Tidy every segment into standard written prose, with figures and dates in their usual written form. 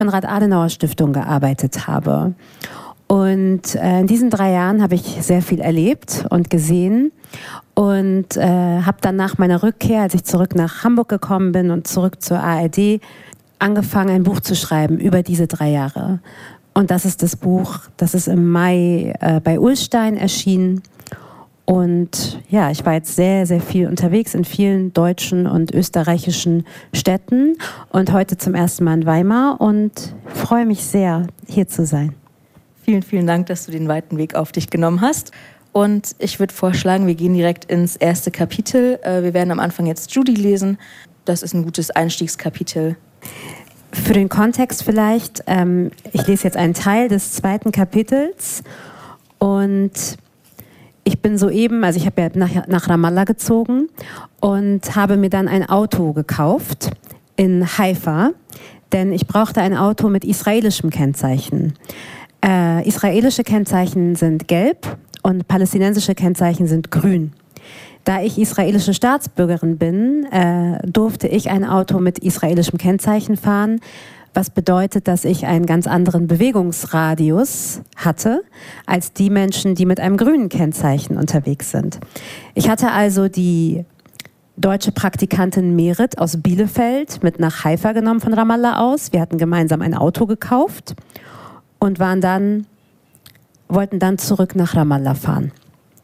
Konrad-Adenauer-Stiftung gearbeitet habe. Und in diesen 3 Jahren habe ich sehr viel erlebt und gesehen und habe dann nach meiner Rückkehr, als ich zurück nach Hamburg gekommen bin und zurück zur ARD, angefangen, ein Buch zu schreiben über diese 3 Jahre. Und das ist das Buch, das ist im Mai bei Ullstein erschienen. Und ja, ich war jetzt sehr, sehr viel unterwegs in vielen deutschen und österreichischen Städten und heute zum ersten Mal in Weimar und freue mich sehr, hier zu sein. Vielen, vielen Dank, dass du den weiten Weg auf dich genommen hast. Und ich würde vorschlagen, wir gehen direkt ins erste Kapitel. Wir werden am Anfang jetzt Judy lesen. Das ist ein gutes Einstiegskapitel. Für den Kontext vielleicht, ich lese jetzt einen Teil des 2. Kapitels und ich bin soeben, also ich habe ja nach Ramallah gezogen und habe mir dann ein Auto gekauft in Haifa, denn ich brauchte ein Auto mit israelischem Kennzeichen. Israelische Kennzeichen sind gelb und palästinensische Kennzeichen sind grün. Da ich israelische Staatsbürgerin bin, durfte ich ein Auto mit israelischem Kennzeichen fahren, was bedeutet, dass ich einen ganz anderen Bewegungsradius hatte als die Menschen, die mit einem grünen Kennzeichen unterwegs sind. Ich hatte also die deutsche Praktikantin Merit aus Bielefeld mit nach Haifa genommen von Ramallah aus. Wir hatten gemeinsam ein Auto gekauft und wollten dann zurück nach Ramallah fahren.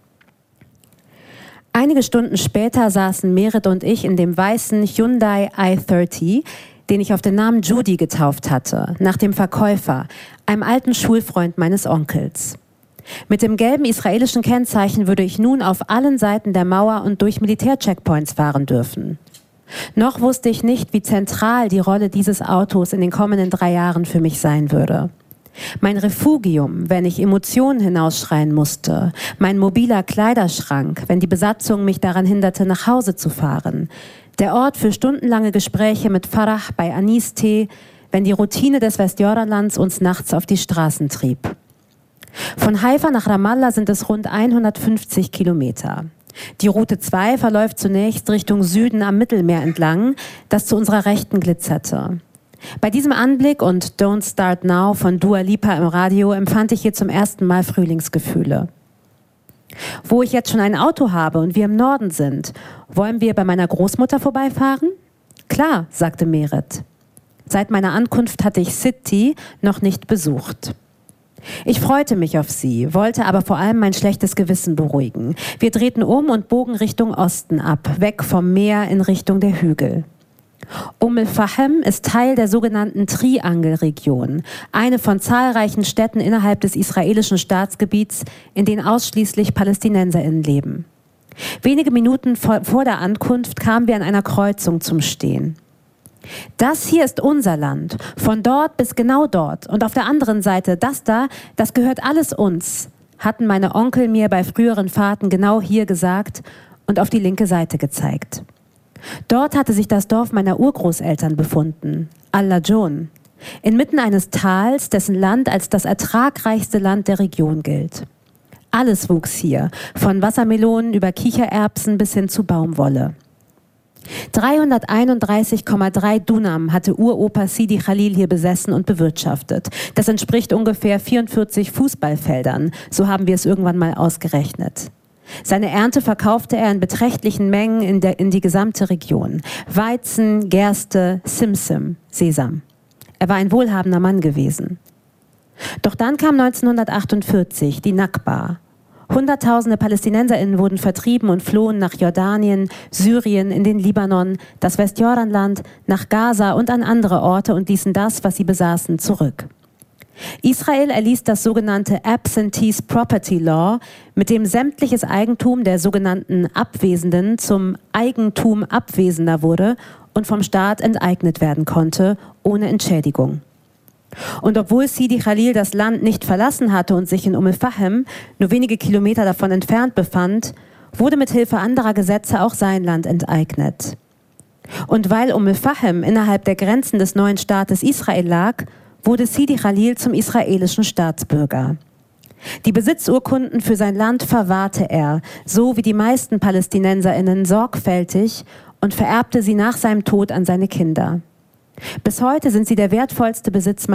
Einige Stunden später saßen Merit und ich in dem weißen Hyundai i30, den ich auf den Namen Judy getauft hatte, nach dem Verkäufer, einem alten Schulfreund meines Onkels. Mit dem gelben israelischen Kennzeichen würde ich nun auf allen Seiten der Mauer und durch Militärcheckpoints fahren dürfen. Noch wusste ich nicht, wie zentral die Rolle dieses Autos in den kommenden 3 Jahren für mich sein würde. Mein Refugium, wenn ich Emotionen hinausschreien musste, mein mobiler Kleiderschrank, wenn die Besatzung mich daran hinderte, nach Hause zu fahren, der Ort für stundenlange Gespräche mit Farah bei Anistee, wenn die Routine des Westjordanlands uns nachts auf die Straßen trieb. Von Haifa nach Ramallah sind es rund 150 Kilometer. Die Route 2 verläuft zunächst Richtung Süden am Mittelmeer entlang, das zu unserer Rechten glitzerte. Bei diesem Anblick und Don't Start Now von Dua Lipa im Radio empfand ich hier zum ersten Mal Frühlingsgefühle. Wo ich jetzt schon ein Auto habe und wir im Norden sind, wollen wir bei meiner Großmutter vorbeifahren? Klar, sagte Merit. Seit meiner Ankunft hatte ich City noch nicht besucht. Ich freute mich auf sie, wollte aber vor allem mein schlechtes Gewissen beruhigen. Wir drehten um und bogen Richtung Osten ab, weg vom Meer in Richtung der Hügel. El-Fahem ist Teil der sogenannten Triangelregion, eine von zahlreichen Städten innerhalb des israelischen Staatsgebiets, in denen ausschließlich PalästinenserInnen leben. Wenige Minuten vor der Ankunft kamen wir an einer Kreuzung zum Stehen. Das hier ist unser Land, von dort bis genau dort. Und auf der anderen Seite, das gehört alles uns, hatten meine Onkel mir bei früheren Fahrten genau hier gesagt und auf die linke Seite gezeigt. Dort hatte sich das Dorf meiner Urgroßeltern befunden, Al-Lajon, inmitten eines Tals, dessen Land als das ertragreichste Land der Region gilt. Alles wuchs hier, von Wassermelonen über Kichererbsen bis hin zu Baumwolle. 331,3 Dunam hatte Uropa Sidi Khalil hier besessen und bewirtschaftet. Das entspricht ungefähr 44 Fußballfeldern, so haben wir es irgendwann mal ausgerechnet. Seine Ernte verkaufte er in beträchtlichen Mengen in die gesamte Region. Weizen, Gerste, Simsim, Sesam. Er war ein wohlhabender Mann gewesen. Doch dann kam 1948 die Nakba. Hunderttausende PalästinenserInnen wurden vertrieben und flohen nach Jordanien, Syrien, in den Libanon, das Westjordanland, nach Gaza und an andere Orte und ließen das, was sie besaßen, zurück. Israel erließ das sogenannte Absentees Property Law, mit dem sämtliches Eigentum der sogenannten Abwesenden zum Eigentum Abwesender wurde und vom Staat enteignet werden konnte, ohne Entschädigung. Und obwohl Sidi Khalil das Land nicht verlassen hatte und sich in El-Fahem, nur wenige Kilometer davon entfernt befand, wurde mit Hilfe anderer Gesetze auch sein Land enteignet. Und weil El-Fahem innerhalb der Grenzen des neuen Staates Israel lag, wurde Sidi Khalil zum israelischen Staatsbürger. Die Besitzurkunden für sein Land verwahrte er, so wie die meisten PalästinenserInnen, sorgfältig und vererbte sie nach seinem Tod an seine Kinder. Bis heute sind sie der wertvollste Besitz